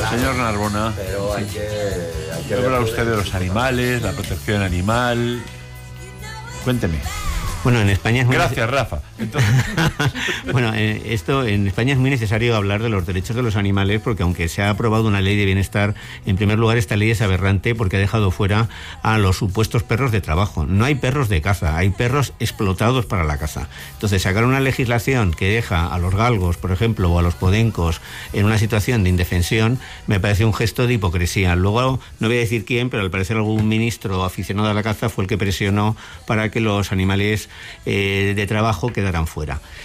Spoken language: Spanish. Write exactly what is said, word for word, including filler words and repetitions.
claro, señor Narbona. Pero hay que... Hay que habla ver usted de los animales, la protección animal. Cuénteme. Bueno, en España es muy Gracias, Rafa. Entonces... bueno, eh, esto en España es muy necesario hablar de los derechos de los animales, porque aunque se ha aprobado una ley de bienestar, en primer lugar esta ley es aberrante porque ha dejado fuera a los supuestos perros de trabajo. No hay perros de caza, hay perros explotados para la caza. Entonces, sacar una legislación que deja a los galgos, por ejemplo, o a los podencos en una situación de indefensión, me parece un gesto de hipocresía. Luego, no voy a decir quién, pero al parecer algún ministro aficionado a la caza fue el que presionó para que los animales Eh, de trabajo quedarán fuera.